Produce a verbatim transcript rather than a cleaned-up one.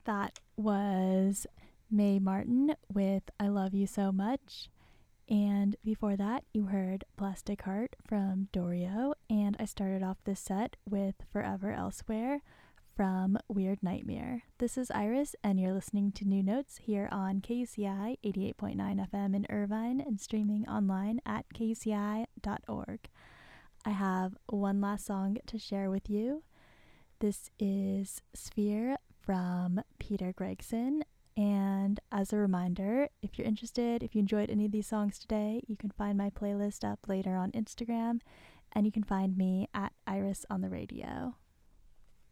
That was Mae Martin with I Love You So Much. And before that, you heard Plastic Heart from Dorio. And I started off this set with Forever Elsewhere from Weird Nightmare. This is Iris, and you're listening to New Notes here on K U C I eighty-eight point nine F M in Irvine and streaming online at K U C I dot org. I have one last song to share with you. This is Sphere from Peter Gregson. And as a reminder, if you're interested, if you enjoyed any of these songs today, you can find my playlist up later on Instagram, and you can find me at Iris on the Radio.